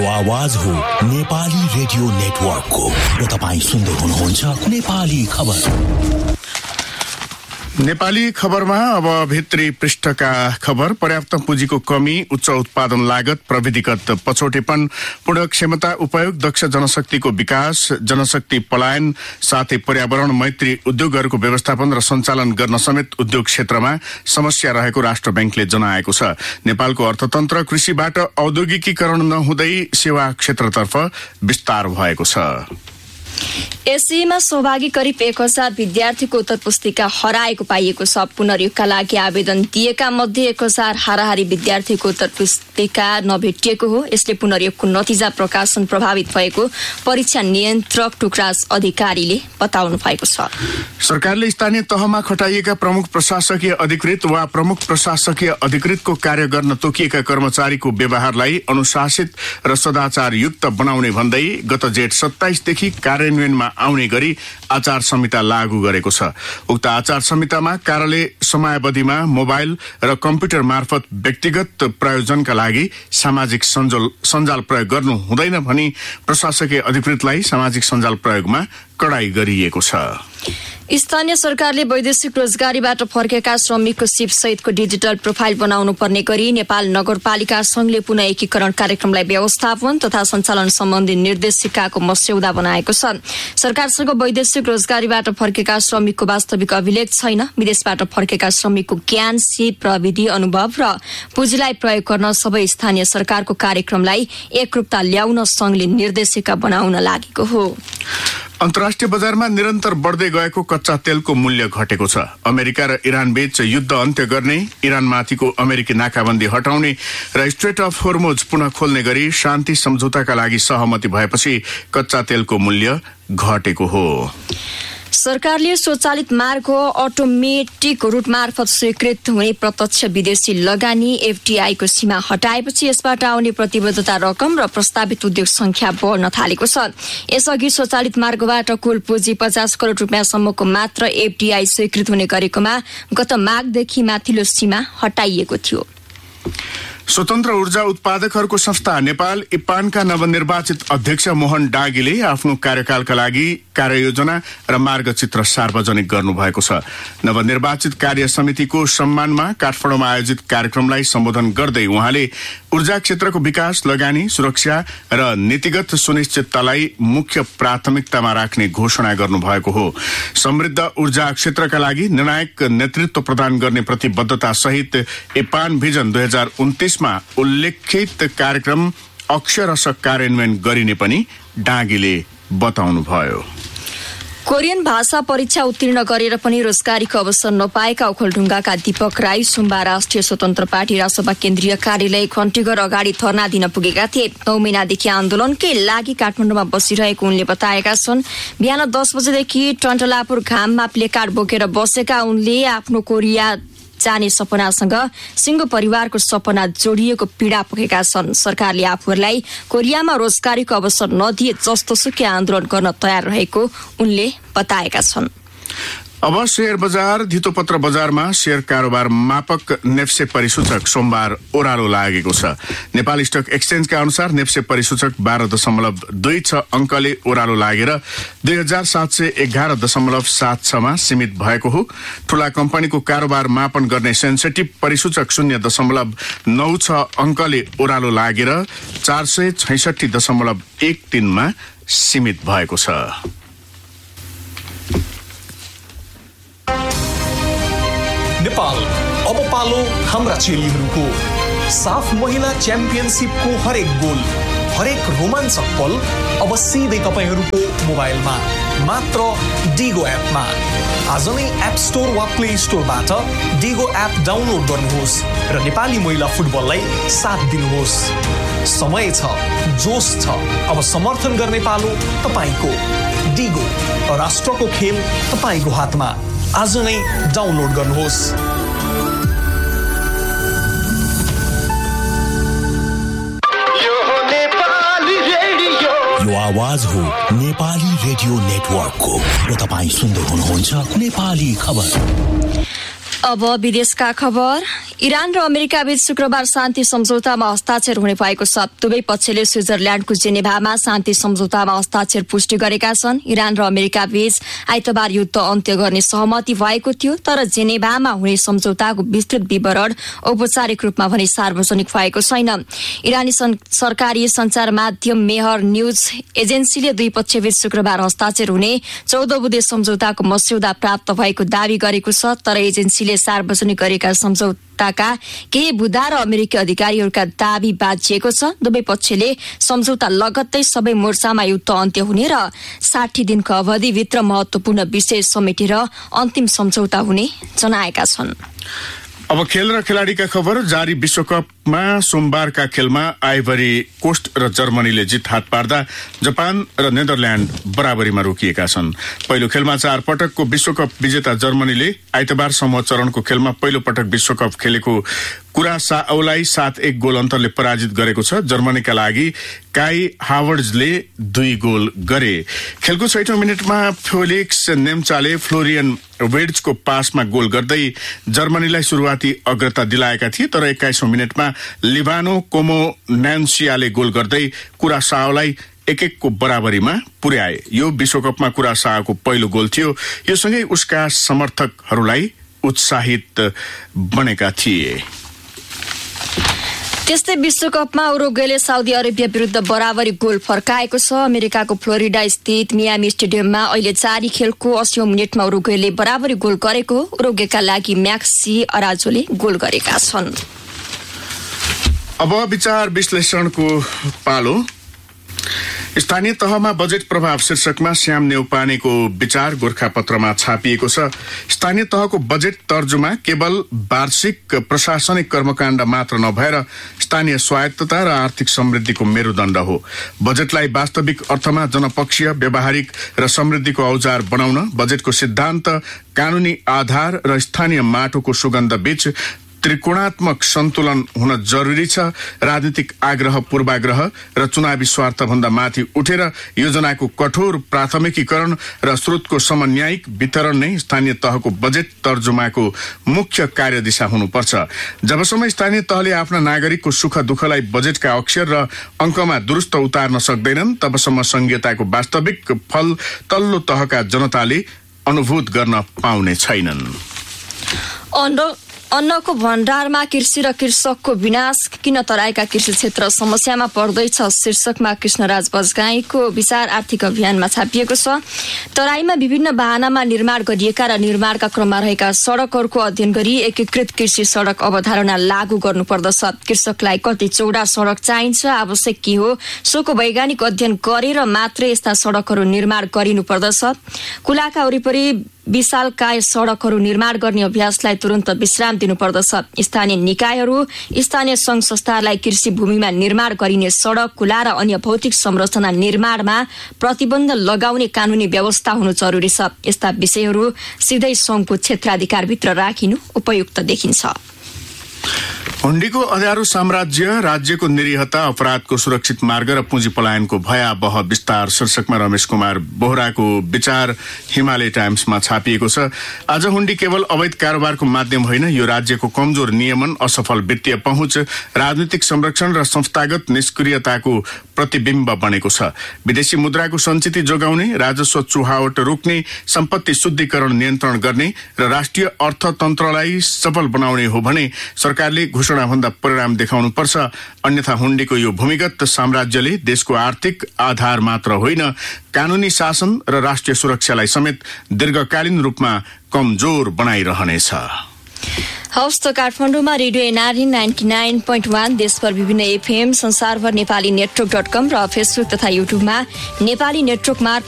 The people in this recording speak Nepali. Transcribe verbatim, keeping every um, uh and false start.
आवाज हो नेपाली रेडियो नेटवर्कको र तपाईं सुन्दै हुनुहुन्छ नेपाली खबर। नेपाली खबरमा अब भित्री पृष्ठका खबर। पर्याप्त पुँजीको कमी, उच्च उत्पादन लागत, प्रविधिगत पछौटेपन, पूर्ण क्षमता उपयोग, दक्ष जनशक्तिको विकास, जनशक्ति पलायन साथै पर्यावरण मैत्री उद्योगहरूको व्यवस्थापन र सञ्चालन गर्न समेत उद्योग क्षेत्रमा समस्या रहेको राष्ट्र बैंकले जनाएको छ। नेपालको अर्थतन्त्र कृषिबाट औद्योगिकीकरण नहुँदै सेवा क्षेत्रतर्फ विस्तार भएको छ। एसईमा सहभागी करिब एक हजार विद्यार्थीको उत्तर पुस्तिका हराएको पाइएको छ। पुनर्युगका लागि आवेदन दिएका मध्ये एक हजार हाराहारी विद्यार्थीको उत्तर पुस्तिका नभेटिएको हो। यसले पुनर्युगको नतिजा प्रकाशन प्रभावित भएको परीक्षा नियन्त्रक टुक्राज अधिकारीले बताउनु भएको छ। सरकारले स्थानीय तहमा खटाइएका प्रमुख प्रशासकीय अधिकृत वा प्रमुख प्रशासकीय अधिकृतको कार्य गर्न तोकिएका कर्मचारीको व्यवहारलाई अनुशासित र सदाचारयुक्त बनाउने भन्दै गत जेठ सत्ताइसदेखि कार्यान्वयनमा आउने गरी आचार संहिता लागू गरेको छ। उक्त आचार संहितामा कार्यालय समयावधिमा मोबाइल र कम्प्युटर मार्फत व्यक्तिगत प्रयोजनका लागि सामाजिक सञ्जाल प्रयोग गर्नु हुँदैन भनी प्रशासकीय अधिकृतलाई सामाजिक सञ्जाल प्रयोगमा कडाई गरिएको छ। स्थानीय सरकारले वैदेशिक रोजगारीबाट फर्केका श्रमिकको सिप सहितको डिजिटल प्रोफाइल बनाउनु पर्ने गरी नेपाल नगरपालिका संघले पुनः एकीकरण कार्यक्रमलाई व्यवस्थापन तथा सञ्चालन सम्बन्धी निर्देशिकाको मस्यौदा बनाएको छ। सरकारसँग वैदेशिक रोजगारीबाट फर्केका श्रमिकको वास्तविक अभिलेख छैन। विदेशबाट फर्केका श्रमिकको ज्ञान, सिप, प्रविधि, अनुभव र पुँजीलाई प्रयोग गर्न सबै स्थानीय सरकारको कार्यक्रमलाई एकरूपता ल्याउन संघले निर्देशिका बनाउन लागेको हो। अन्तर्राष्ट्रिय बजारमा निरन्तर बढ्दै गएको कच्चा तेलको मूल्य घटेको छ। अमेरिका र इरान बीच युद्ध अन्त्य गर्ने, इरानमाथिको अमेरिकी नाकाबन्दी हटाउने र स्ट्रेट अफ होर्मुज पुनः खोल्ने गरी शान्ति सम्झौताका लागि सहमति भएपछि कच्चा तेलको मूल्य घटेको हो। सरकारले स्वचालित मार्ग अटोमेटिक रूट मार्फत स्वीकृत हुने प्रत्यक्ष विदेशी लगानी एफडीआई को सीमा हटाएपछि यसबाट आउने प्रतिबद्धता रकम र प्रस्तावित उद्योग संख्या बढ्न थालेको छ। यसअघि स्वचालित मार्गबाट कुल पुँजी पचास करोड़ रुपियाँसम्मको मात्र एफडीआई स्वीकृत हुने गरेकोमा गत माघदेखि माथिल्लो सीमा हटाइएको थियो। स्वतन्त्र ऊर्जा उत्पादकहरूको संस्था नेपाल इपानका नवनिर्वाचित अध्यक्ष मोहन डागीले आफ्नो कार्यकालका लागि कार्ययोजना र मार्गचित्र सार्वजनिक गर्नुभएको छ। नवनिर्वाचित कार्य समितिको सम्मानमा काठमाडौँमा आयोजित कार्यक्रमलाई सम्बोधन गर्दै उहाँले ऊर्जा क्षेत्रको विकास, लगानी, सुरक्षा र नीतिगत सुनिश्चिततालाई मुख्य प्राथमिकतामा राख्ने घोषणा गर्नुभएको हो। समृद्ध ऊर्जा क्षेत्रका लागि निर्णायक नेतृत्व प्रदान गर्ने प्रतिबद्धता सहित इपान भिजन दुई हजार उन्तीस मा उल्लेखित कार्यक्रम अक्षरश कार्यान्वयन गरिने पनि डागीले बताउनुभयो। कोरियन भाषा परीक्षा उत्तीर्ण गरेर पनि रोजगारीको अवसर नपाएका ओखलढुङ्गाका दीपक राई सोमबार राष्ट्रिय स्वतन्त्र पार्टी राजसभा केन्द्रीय कार्यालय घण्टीघर अगाडि धरना दिन पुगेका थिए। नौ महिनादेखि आन्दोलनकै लागि काठमाडौँमा बसिरहेको उनले बताएका छन्। बिहान दस बजेदेखि टन्टलापुर घाममा प्लेकार्ड बोकेर बसेका उनले आफ्नो कोरिया जाने सपनासँग सिंह परिवारको सपना जोडिएको पीडा पोखेका छन्। सरकारले आफूहरूलाई कोरियामा रोजगारीको अवसर नदिए जस्तोसुकै आन्दोलन गर्न तयार रहेको उनले बताएका छन्। अब शेयर बजार, धितोपत्र बजारमा शेयर कारोबार मापक नेप्से परिसूचक सोमबार ओह्रालो लागेको छ। नेपाल स्टक एक्सचेन्जका अनुसार नेप्से परिसूचक बाह्र दशमलव दुई छ अंकले ओह्रालो लागेर दुई हजार सात सय एघार दशमलव सात छमा सीमित भएको हो। ठूला कम्पनीको कारोबार मापन गर्ने सेन्सेटिभ परिसूचक शून्य दशमलव नौ छ अंकले ओह्रालो लागेर चार सय छैसठी दशमलव एक तीनमा सीमित भएको छ। नेपाल अब पालो हाम्रा चेलीहरूको। साफ महिला च्याम्पियनशिपको हरेक गोल, हरेक रोमाञ्चक पल अब सिधै तपाईहरूको मोबाइलमा मात्र डिगो एपमा। आज नै एप स्टोर वा प्ले स्टोरबाट डिगो एप डाउनलोड गर्नुहोस् र नेपाली महिला फुटबललाई साथ दिनुहोस्। समय छ, जोश छ, अब समर्थन गर्ने पालो तपाईको। डिगो, राष्ट्रको खेल तपाईको हातमा। आज नै डाउनलोड गर्नुहोस्। यो आवाज हो नेपाली रेडियो नेटवर्कको र तपाईं सुन्दै हुनुहुन्छ नेपाली खबर। अब विदेशका खबर। इरान र अमेरिका बीच शुक्रबार शान्ति सम्झौतामा हस्ताक्षर हुने भएको छ। दुवै पक्षले स्विजरल्याण्डको जेनेभामा शान्ति सम्झौतामा हस्ताक्षर पुष्टि गरेका छन्। इरान र अमेरिका बीच आइतबार युद्ध अन्त्य गर्ने सहमति भएको थियो, तर जेनेभामा हुने सम्झौताको विस्तृत विवरण औपचारिक रूपमा भने सार्वजनिक भएको छैन। इरानी सरकारी सञ्चार माध्यम मेहर न्यूज एजेन्सीले दुई पक्षबीच शुक्रबार हस्ताक्षर हुने चौध बुँदे सम्झौताको मस्यौदा प्राप्त भएको दावी गरेको छ, तर एजेन्सीले सार्वजनिक गरेका सम्झौताका केही बुँदा र अमेरिकी अधिकारीहरूका दावी बाँचिएको छ। दुवै पक्षले सम्झौता लगत्तै सबै मोर्चामा युद्ध अन्त्य हुने र साठी दिनको अवधिभित्र महत्वपूर्ण विषय समेटेर अन्तिम सम्झौता हुने जनाएका छन्। अब खेल र खेलाडीका खबर। जारी विश्वकपमा सोमबारका खेलमा आइभरी कोस्ट र जर्मनीले जित हात पार्दा जापान र नेदरल्याण्ड बराबरीमा रोकिएका छन्। पहिलो खेलमा चार पटकको विश्वकप विजेता जर्मनीले आइतबार समूह चरणको खेलमा पहिलो पटक विश्वकप खेलेको कुरासाओलाई सात एक गोल अन्तरले पराजित गरेको छ। जर्मनीका लागि काई हावर्ड्सले दुई गोल गरे। खेलको छैठौं मिनटमा फेलिक्स नेम्चाले फ्लोरियन वेड्सको पासमा गोल गर्दै जर्मनीलाई सुरुवाती अग्रता दिलाएका थिए, तर एक्काइसौं मिनटमा लिभानो कोमो न्यान्सियाले गोल गर्दै कुरासाओलाई एक एकको बराबरीमा पुर्याए। यो विश्वकपमा कुरासाओको पहिलो गोल थियो। यो सँगै उसका समर्थकहरूलाई उत्साहित बनेका थिए। त्यस्तै विश्वकपमा उरुग्वेले साउदी अरेबिया विरुद्ध बराबरी गोल फर्काएको छ। अमेरिकाको फ्लोरिडा स्थित मियामी स्टेडियममा अहिले जारी खेलको अस्सीौं मिनटमा उरुग्वेले बराबरी गोल गरेको। उरुग्वेका लागि म्याक्सी अराजोले गोल गरेका छन्। अब विचार विश्लेषणको पालो। स्थानीय तहमा बजेट प्रभाव शीर्षकमा श्याम नेउपानेको विचार गोरखापत्रमा छापिएको छ। स्थानीय तहको बजेट तर्जुमा केवल वार्षिक प्रशासनिक कर्मकाण्ड मात्र नभएर स्थानीय स्वायत्तता र आर्थिक समृद्धिको मेरुदण्ड हो। बजेटलाई वास्तविक अर्थमा जनपक्षीय, व्यावहारिक र समृद्धिको औजार बनाउन बजेटको सिद्धान्त, कानूनी आधार र स्थानीय माटोको सुगन्ध बीच त्रिकोणात्मक सन्तुलन हुन जरुरी छ। राजनीतिक आग्रह, पूर्वाग्रह र चुनावी स्वार्थभन्दा माथि उठेर योजनाको कठोर प्राथमिकीकरण र स्रोतको समन्यायिक वितरण नै स्थानीय तहको बजेट तर्जुमाको मुख्य कार्यदिशा हुनुपर्छ। जबसम्म स्थानीय तहले आफ्ना नागरिकको सुख दुःखलाई बजेटका अक्षर र अङ्कमा दुरुस्त उतार्न सक्दैनन्, तबसम्म संघीयताको वास्तविक फल तल्लो तहका जनताले अनुभूत गर्न पाउने छैनन्। अन्नको भण्डारमा कृषि र कृषकको विनाश किन तराईका कृषि क्षेत्र समस्यामा पर्दैछ शीर्षकमा कृष्णराज बजगाईको विचार आर्थिक अभियानमा छापिएको छ। तराईमा विभिन्न वाहनामा निर्माण गरिएका र निर्माणका क्रममा रहेका सड़कहरूको अध्ययन गरी एकीकृत कृषि सड़क अवधारणा लागू गर्नुपर्दछ। कृषकलाई कति चौडा सड़क चाहिन्छ, आवश्यक के हो, सोको वैज्ञानिक अध्ययन गरेर मात्रै यस्ता सड़कहरू निर्माण गरिनुपर्दछ। कुलाका वरिपरि विशालकाय सड़कहरू निर्माण गर्ने अभ्यासलाई तुरन्त विश्राम दिनुपर्दछ। स्थानीय निकायहरू, स्थानीय संघ संस्थाहरूलाई कृषि भूमिमा निर्माण गरिने सड़क, कुला र अन्य भौतिक संरचना निर्माणमा प्रतिबन्ध लगाउने कानूनी व्यवस्था हुनु जरुरी छ। यस्ता विषयहरू सिधै संघको क्षेत्राधिकारभित्र राखिनु उपयुक्त देखिन्छ। हुण्डीको अँध्यारो साम्राज्य, राज्यको निरीहता, अपराधको सुरक्षित मार्ग र पुँजी पलायनको भयावह विस्तार शीर्षकमा रमेश कुमार बोहराको विचार हिमालय टाइम्समा छापिएको छ। आज हुण्डी केवल अवैध कारोबारको माध्यम होइन, यो राज्यको कमजोर नियमन, असफल वित्तीय पहुँच, राजनीतिक संरक्षण र संस्थागत निष्क्रियताको प्रतिबिम्ब बनेको छ। विदेशी मुद्राको सञ्चिति जोगाउने, राजस्व चुहावट रोक्ने, सम्पत्ति शुद्धिकरण नियन्त्रण गर्ने र राष्ट्रिय अर्थतन्त्रलाई सफल बनाउने हो भने सरकारले घोषणाभन्दा परिणाम देखाउनुपर्छ। अन्यथा हुण्डीको यो भूमिगत साम्राज्यले देशको आर्थिक आधार मात्र होइन, कानूनी शासन र राष्ट्रिय सुरक्षालाई समेत दीर्घकालीन रूपमा कमजोर बनाइरहनेछ। हवस् त काठमाडौँमा radio NRE ninety nine point one, देशभर विभिन्न एफएम, संसारभर नेपाली नेटवर्क डट कम र फेसबुक तथा युट्युबमा नेपाली नेटवर्क मार्फत